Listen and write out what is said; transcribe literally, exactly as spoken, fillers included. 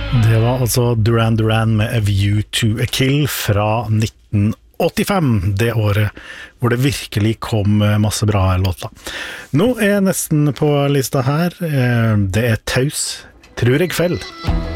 Det var altså Duran Duran med A View to a Kill fra nitten åttifem, det året hvor det virkelig kom masse bra låter. Nå er jeg nesten på lista her. Det er Taus, tror jeg fell.